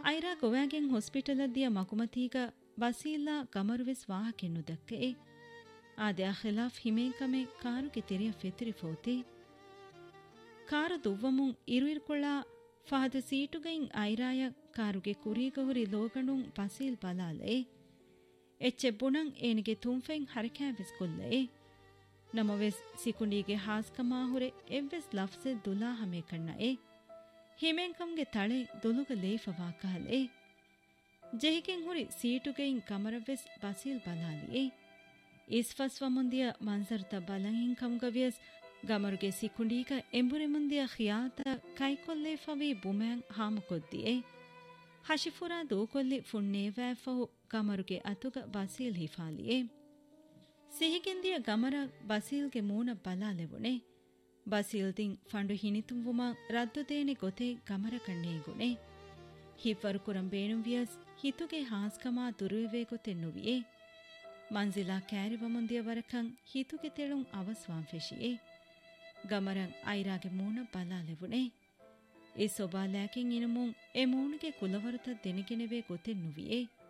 ಐರಾ ಗೊವಾಗೆನ್ ಹಾಸ್ಪಿಟಲದ್ದಿಯ ಮಕುಮತೀಗ ಬಸೀಲ್ಲಾ ಗಮರುವೆಸ್ ವಾಹಕೆನ್ನು ದಕ್ಕೆ ಆದೆ ಆ ಖಿಲಾಫ್ ಹಿಮೇಕಮೆ ಕಾರುಗೆ ತೆರೆಯ ಫೆತಿರಿ ಫೋತಿ ಕಾರು ದುವ್ವಮುಂ ಇರುಯಿರ್ಕೊಳ್ಳ ಫಹದ ಸೀಟುಗೈನ್ ಐರಾಯ ಕಾರುಗೆ ಕುರೀಗಹುರಿ ಲೋಗಣುಂ ಬಸೀಲ್ ಬಲಾಲೆ ಎಚ್ಚೆ ಬುಣಂ ಏನಿಗೆ ತುಂಫೆನ್ ಹರಕ್ಯಾವೆಸ್ ಕೊಲ್ಲೆ ನಮವೆಸ್ ಸಿಕುಂಡಿಗೆ ಹಾಸ್ಕಮಾಹುರೆ ಎವ್ವೆಸ್ ಲಫ್ಸೆ ದುಲಾ ಹಮೆ ಕಣ್ಣೆ ಹಿಮೆಂಕಂಗೆ ತಳೆ ದುಲುಗ ಲೇಫವಾ ಕಹಲೆ ಜೆಹಿಗೆನ್ ಹುರಿ ಸೀಟುಗೆಯಿನ್ ಕಮರವೆಸ್ ಬಸೀಲ್ ಬಲಾಲಿಯೆ ಇಸ್ಫಸ್ವ ಮುಂದಿಯ ಮಂಜರ್ತ ಬಲಹಿನ್ ಕಂಗವಿಯಸ್ ಗಮರುಗೆ ಸಿಕುಂಡೀಗ ಎಂಬುರೆ ಮುಂದಿಯ ಖಿಯಾತ ಕೈಕೊಲ್ಲೇಫವಿ ಬುಮ್ಯಾನ್ ಹಾಮುಕೊದ್ದಿಯೆ ಹಶಿಫುರಾ ದೂಕೊಲ್ಲಿ ಫುಣ್ಣೇವ್ಯಾಫಹು ಗಮರುಗೆ ಅತುಗ ಬಸೀಲ್ ಹಿಫಾಲಿಯೆ ಸಿಹಿಗೆಂದಿಯ ಗಮರ ಬಸೀಲ್ಗೆ ಮೂನ ಬಲಾಲೆವುಣೆ ಬಸೀಲ್ದಿನ್ ಫಂಡು ಹಿನಿತುಂವುಮ ರದ್ದುದೇನೆ ಗೊತೆ ಗಮರ ಕಣ್ಣೇಗುಣೆ ಹಿಫರು ಕುರಂ ಬೇಣುವಿಯಸ್ ಹಿತುಗೆ ಹಾಸ್ಕಮಾ ದುರುವೆ ಗೊತೆನ್ನುವಿಯೆ ಮಂಜಿಲಾ ಕ್ಯಾರಿವ ಮುಂದಿಯ ವರಕಂ ಹಿತುಗೆ ತೆಳುಂ ಅವಸ್ವಾಂ ಫೆಶಿಯೆ ಗಮರಂ ಐರಾಗೆ ಮೂನ ಬಲಾಲೆವುಣೆ ಎ ಸೊಬಾಲ್ಯಾಕೆನ್ ಇನುಮುಂ ಎ ಮೂಣಿಗೆ ಕುಲವರುತ ದೆನಿಗೆನೆವೆ ಗೊತೆನ್ನುವಿಯೆ